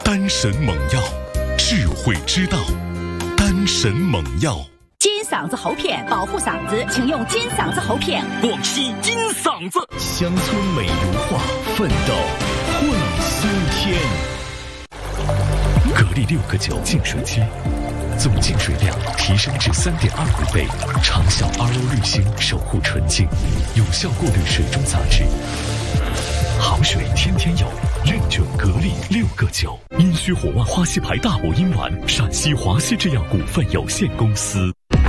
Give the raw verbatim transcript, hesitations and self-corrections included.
丹神猛药，智慧之道。丹神猛药。 金嗓子喉片保护嗓子，请用金嗓子喉片。 广西金嗓子， 乡村美如画，奋斗会新天。 格力六个九净水机，总净水量提升至三点二五倍，长效 R O 滤芯守护纯净，有效过滤水中杂质。好水天天有，认准格力六个九。阴虚火旺花溪牌大补阴丸，陕西华西制药股份有限公司。